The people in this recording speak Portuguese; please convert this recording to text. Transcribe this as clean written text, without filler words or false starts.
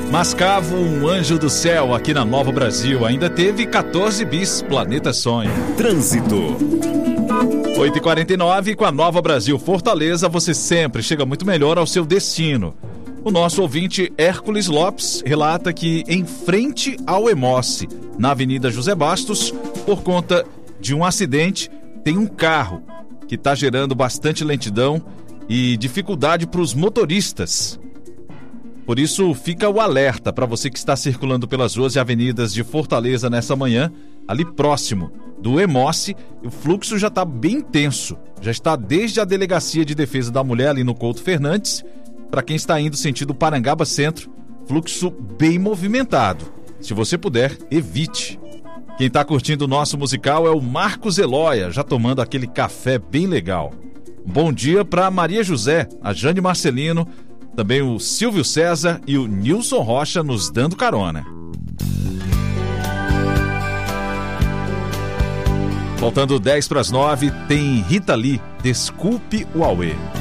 Mascavo, um anjo do céu aqui na Nova Brasil. Ainda teve 14 bis, Planeta Sonho. Trânsito. 8h49, com a Nova Brasil Fortaleza, você sempre chega muito melhor ao seu destino. O nosso ouvinte Hércules Lopes relata que em frente ao Emoce, na Avenida José Bastos, por conta de um acidente, tem um carro que está gerando bastante lentidão e dificuldade para os motoristas. Por isso, fica o alerta para você que está circulando pelas ruas e avenidas de Fortaleza nessa manhã, ali próximo do Emoce. O fluxo já está bem intenso, já está desde a Delegacia de Defesa da Mulher ali no Couto Fernandes, para quem está indo sentido Parangaba Centro, fluxo bem movimentado. Se você puder, evite. Quem está curtindo o nosso musical é o Marcos Eloia, já tomando aquele café bem legal. Bom dia para Maria José, a Jane Marcelino, também o Silvio César e o Nilson Rocha nos dando carona. Faltando 10 para as 9, tem Rita Lee, Desculpe o Auê.